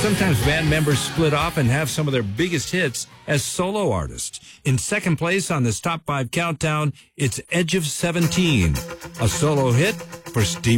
Sometimes band members split off and have some of their biggest hits as solo artists. In second place on this Top 5 countdown, it's Edge of 17, a solo hit for Steve.